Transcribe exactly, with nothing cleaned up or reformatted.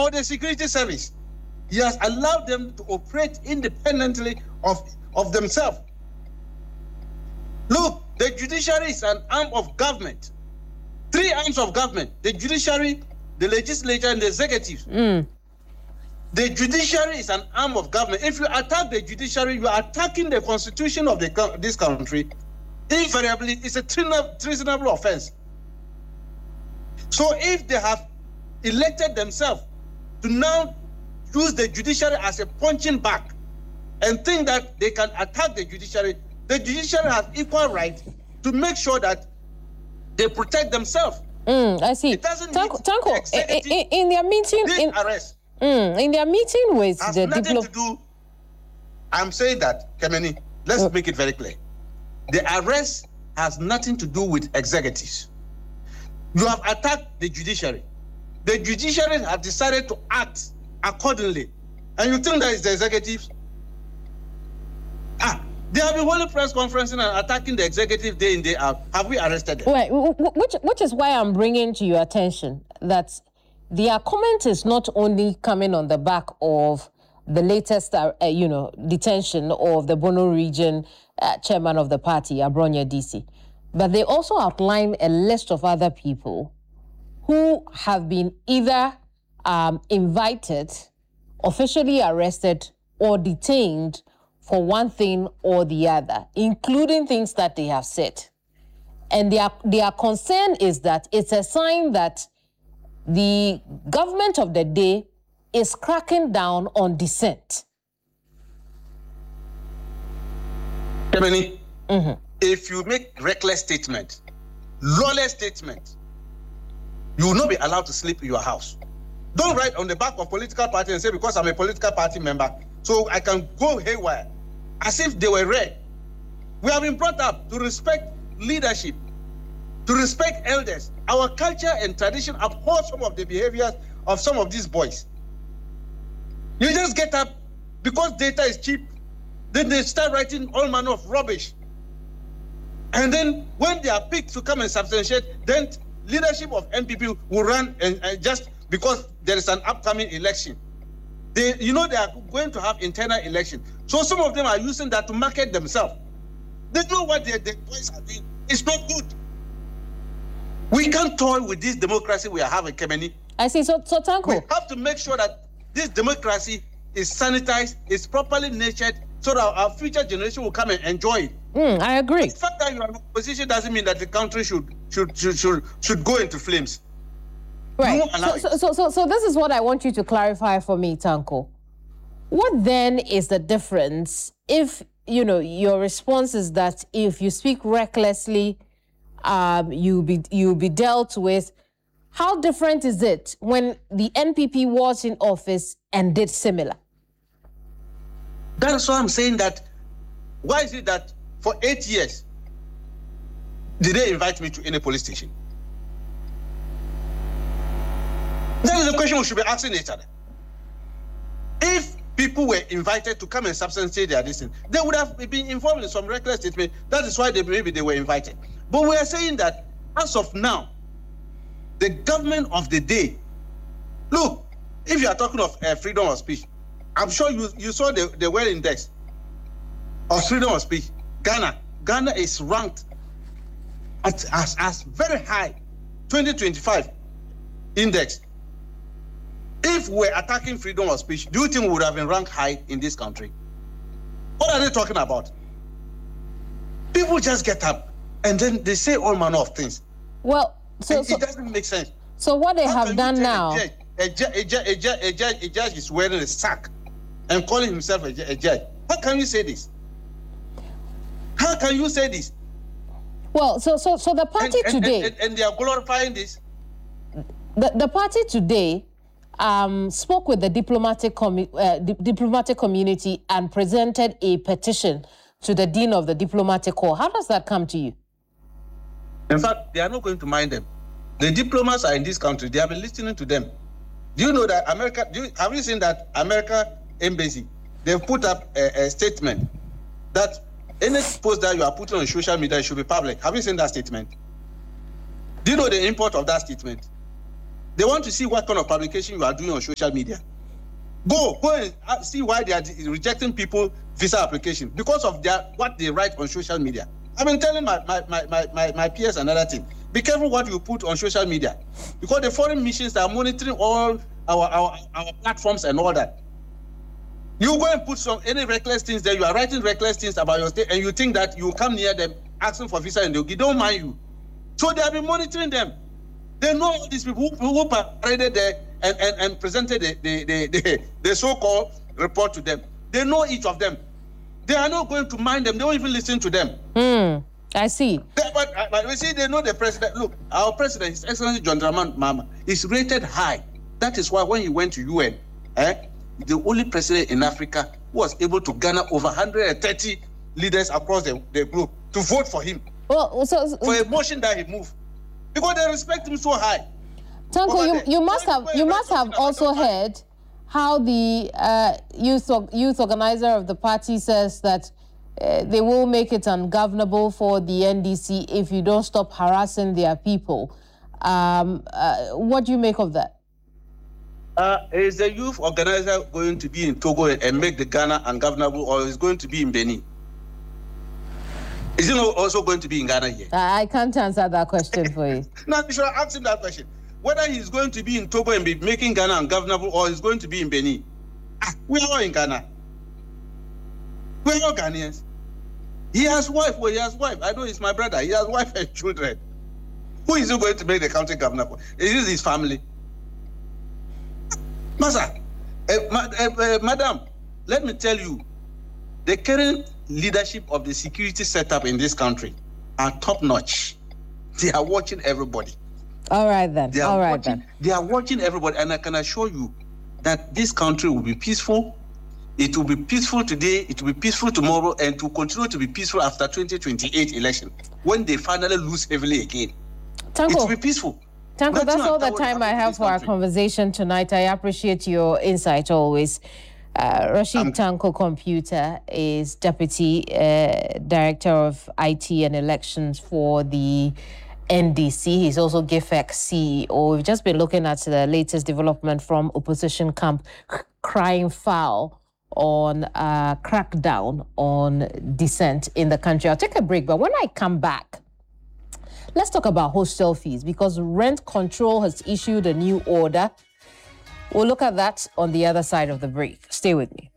or the security service. He has allowed them to operate independently of, of themselves. Look, the judiciary is an arm of government. Three arms of government: the judiciary, the legislature, and the executive. Mm. The judiciary is an arm of government. If you attack the judiciary, you are attacking the constitution of the, this country. Invariably, it's a treasonable offense. So if they have elected themselves to now use the judiciary as a punching bag and think that they can attack the judiciary, the judiciary has equal right to make sure that they protect themselves. Mm, I see. It doesn't Tanko, Tanko, executive, in, in their meeting, in, arrest mm, in their meeting with has the nothing diplo- to do. I'm saying that, Kemeni, let's Mm. make it very clear. The arrest has nothing to do with executives. You have attacked the judiciary. The judiciary have decided to act accordingly. And you think that is the executives? Ah, they have been holding press conferences and attacking the executive day in, day out. Have we arrested them? Right, which, which is why I'm bringing to your attention that their comment is not only coming on the back of the latest, uh, uh, you know, detention of the Bono region uh, chairman of the party, Abronya D C, but they also outline a list of other people who have been either um, invited, officially arrested, or detained for one thing or the other, including things that they have said. And their, their concern is that it's a sign that the government of the day is cracking down on dissent. Kemeni, Mm-hmm. if you make reckless statement, lawless statement, you will not be allowed to sleep in your house. Don't write on the back of political party and say, because I'm a political party member, so I can go haywire, as if they were red. We have been brought up to respect leadership, to respect elders. Our culture and tradition abhor some of the behaviors of some of these boys. You just get up because data is cheap, then they start writing all manner of rubbish. And then when they are picked to come and substantiate, then leadership of N P P will run and, and just because there is an upcoming election. They, you know, they are going to have internal election. So some of them are using that to market themselves. They know what their, their boys are doing. It's not good. We can't toy with this democracy we are having, Kemeni. I see. So, so Tanko, we have to make sure that this democracy is sanitized, is properly nurtured, so that our future generation will come and enjoy it. mm, I agree. The fact that you are in opposition doesn't mean that the country should should should should, should go into flames. Right. So, so, so, so, so this is what I want you to clarify for me, Tanko. What then is the difference if, you know, your response is that if you speak recklessly, um, you'll be you'll be dealt with? How different is it when the N P P was in office and did similar? That's why I'm saying that. Why is it that for eight years did they invite me to any police station? That is the question we should be asking each other. If people were invited to come and substantiate their distance, they would have been involved in some reckless statement. That is why they, maybe they were invited. But we are saying that as of now, the government of the day, look, if you are talking of uh, freedom of speech, I'm sure you, you saw the, the World Index of freedom of speech. Ghana, Ghana is ranked at, as, as very high, twenty twenty-five index. If we're attacking freedom of speech, do you think we would have been ranked high in this country? What are they talking about? People just get up and then they say all manner of things. Well, so, and so it doesn't make sense. So what they How have can done you tell now? A judge, a, judge, a, judge, a, judge, a judge is wearing a sack and calling himself a, ju- a judge. How can you say this? How can you say this? Well, so so so the party And, and, today, and, and they are glorifying this. the, the party today um, spoke with the diplomatic commu- uh, di- diplomatic community and presented a petition to the dean of the diplomatic corps. How does that come to you? In fact, they are not going to mind them. The diplomats are in this country. They have been listening to them. Do you know that America, do you, have you seen that America embassy, they've put up a, a statement that any post that you are putting on social media should be public. Have you seen that statement? Do you know the import of that statement? They want to see what kind of publication you are doing on social media. Go, go and see why they are rejecting people visa application because of their what they write on social media. I've been telling my my, my, my, my, my peers another thing. Be careful what you put on social media because the foreign missions are monitoring all our, our, our platforms and all that. You go and put some any reckless things there, you are writing reckless things about your state, and you think that you come near them asking for visa and they don't mind you. So they have been monitoring them. They know all these people who, who paraded there and, and, and presented the, the, the, the, the so-called report to them. They know each of them. They are not going to mind them. They don't even listen to them. Hmm. I see. They, but, but we see, they know the president. Look, our president, His Excellency John Dramani Mahama, is rated high. That is why when he went to U N, eh, the only president in Africa who was able to garner over one hundred thirty leaders across the, the globe to vote for him. Well, so, so for a motion that he moved. Because they respect him so high. Tanko, you, you must have you must have also heard how the uh, youth youth organizer of the party says that uh, they will make it ungovernable for the N D C if you don't stop harassing their people. Um, uh, what do you make of that? Uh, is the youth organizer going to be in Togo and make the Ghana ungovernable, or is going to be in Benin? Is he also going to be in Ghana here? I can't answer that question for you. No, you should ask him that question. Whether he's going to be in Togo and be making Ghana ungovernable, or he's going to be in Benin. Ah, we are all in Ghana. We are all Ghanaians. He has wife. Well, he has wife. I know he's my brother. He has wife and children. Who is he going to make the country governor for? Is this his family? Masa, uh, ma uh, uh, madam, let me tell you, the current leadership of the security setup in this country are top-notch. They are watching everybody. All right then. They are All right watching, then. They are watching everybody, and I can assure you that this country will be peaceful. It will be peaceful today. It will be peaceful tomorrow, and to continue to be peaceful after twenty twenty-eight election, when they finally lose heavily again. Tanko, it will be peaceful. Tanko, that's all the time I have for our conversation tonight. I appreciate your insight always. Uh, Rashid um, Tanko Computer is Deputy uh, Director of I T and Elections for the N D C. He's also GIFEC C E O. We've just been looking at the latest development from opposition camp crying foul on uh, crackdown on dissent in the country. I'll take a break, but when I come back, let's talk about hostel fees because Rent Control has issued a new order. We'll look at that on the other side of the break. Stay with me.